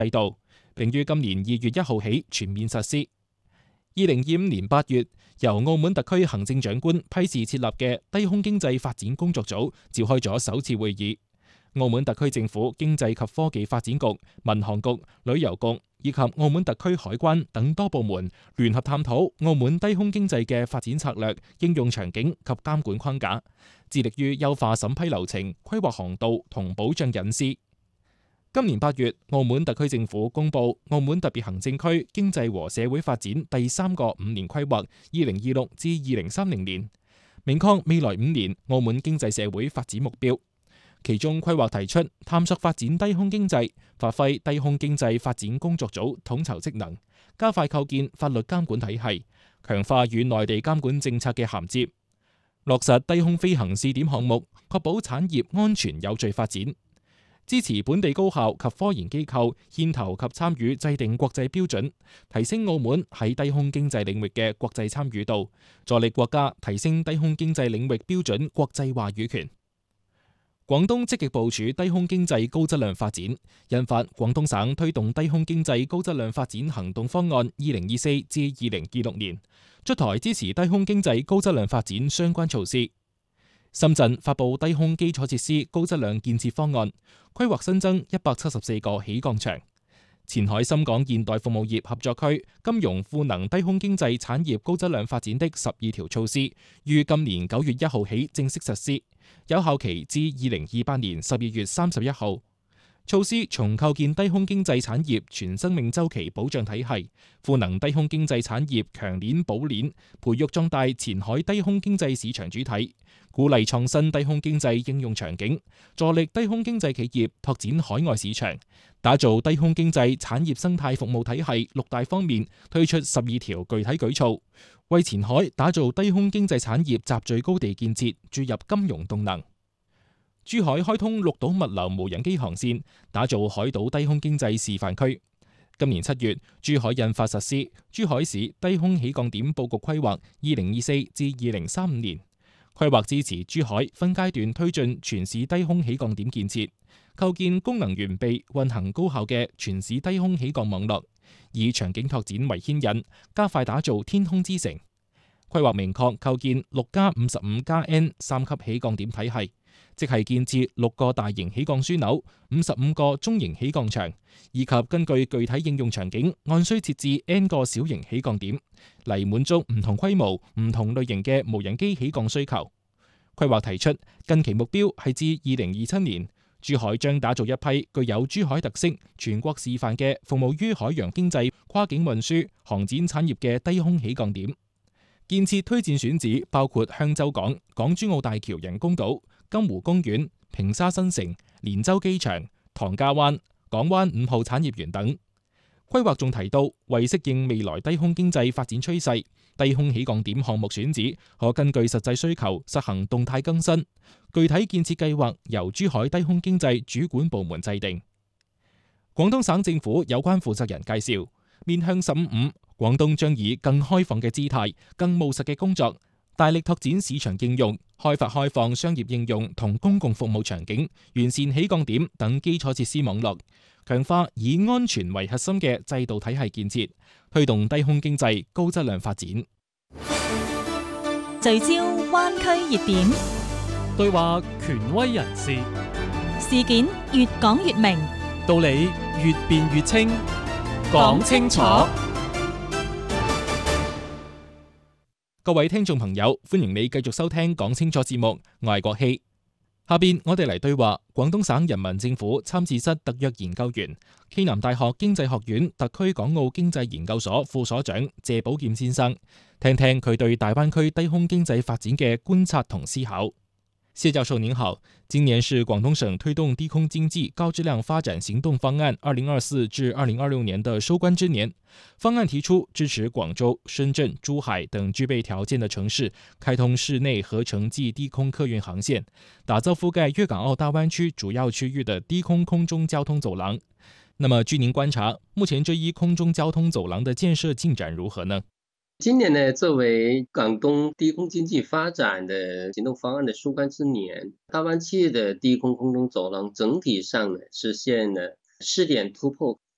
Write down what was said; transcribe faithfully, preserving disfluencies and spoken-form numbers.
制度，並於今年二月一號起全面實施。二零二五年八月，由澳門特區行政長官批示設立嘅低空經濟發展工作組召開咗首次會議。澳門特區政府經濟及科技發展局、民航局、旅遊局以及澳門特區海關等多部門聯合探討澳門低空經濟嘅發展策略、應用場景及監管框架，致力於優化審批流程、規劃航道同保障隱私。今年八月，澳門特區政府公布澳門特別行政區經濟和社會發展第三個五年規劃（二零二六至二零三零年），明確未來五年澳門經濟社會發展目標。其中規劃提出探索發展低空經濟，發揮低空經濟發展工作組統籌職能，加快構建法律監管體系，強化與內地監管政策嘅銜接，落實低空飛行試點項目，確保產業安全有序發展。支持本地高校及科研機構牽頭及參與制定國際標準，提升澳門喺低空經濟領域嘅國際參與度，助力國家提升低空經濟領域標準國際話語權。廣東積極部署低空經濟高質量發展，印發廣東省推動低空經濟高質量發展行動方案（二零二四至二零二六年），出台支持低空經濟高質量發展相關措施。深圳發布低空基礎設施高質量建設方案，規劃新增一百七十四個起降場。前海深港現代服務業合作區金融賦能低空經濟產業高質量發展的十二條措施，於今年九月一號起正式實施，有效期至二零二八年十二月三十一號。措施從構建低空經濟產業全生命週期保障體系，賦能低空經濟產業強鏈補鏈，培育壯大前海低空經濟市場主體，鼓勵創新低空經濟應用場景，助力低空經濟企業拓展海外市場，打造低空經濟產業生態服務體系六大方面推出十二條具體舉措，為前海打造低空經濟產業集聚高地建設注入金融動能。珠海開通綠島物流無人機航線，打造海島低空經濟示範區。今年七月，珠海印發實施《珠海市低空起降點佈局規劃（二零二四至二零三五年）》，規劃支持珠海分階段推進全市低空起降點建設，構建功能完備、運行高效嘅全市低空起降網絡，以場景拓展為牽引，加快打造天空之城。規劃明確構建六加五十五加 N 三級起降點體系。即係建設六個大型起降樞紐、五十五個中型起降場，以及根據具體應用場景，按需設置 N 個小型起降點，嚟滿足唔同規模、唔同類型嘅無人機起降需求。規劃提出，近期目標係至二零二七年，珠海將打造一批具有珠海特色、全國示範嘅服務於海洋經濟、跨境運輸、航展產業嘅低空起降點。建設推薦選址包括香洲港、港珠澳大橋人工島、金湖公園、平沙新城、連州機場、唐家灣、港灣五號產業園等。規劃仲提到，為適應未來低空經濟發展趨勢，低空起降點項目選址可根據實際需求實行動態更新。具體建設計劃由珠海低空經濟主管部門制定。廣東省政府有關負責人介紹，面向十五五，廣東將以更開放嘅姿態、更務實嘅工作，大力拓展市場應用，開發開放商業應用同公共服務場景，完善起降點等基礎設施網絡，強化以安全為核心嘅制度體系建設，推動低空經濟高質量發展。 聚焦灣區熱點， 對話權威人士， 事件越講越明， 道理越辯越清，講清楚。 各位聽眾朋友，歡迎你繼續收聽講清楚節目，我係國希。下邊我哋嚟對話廣東省人民政府參事室特約研究員、暨南大學經濟學院特區港澳經濟研究所副所長謝寶劍先生，聽聽佢對大灣區低空經濟發展嘅觀察同思考。謝教授您好，今年是廣東省推動低空經濟高質量發展行動方案二零二四至二零二六年的收官之年。方案提出支持廣州、深圳、珠海等具備條件的城市開通市內合成暨低空客運航線，打造覆蓋粵港澳大灣區主要區域的低空空中交通走廊。那麼據您觀察，目前這一空中交通走廊的建設進展如何呢？ 今年呢，作為廣東低空經濟發展的行動方案的收官之年，大灣區的低空空中走廊整體上呢實現了試點突破，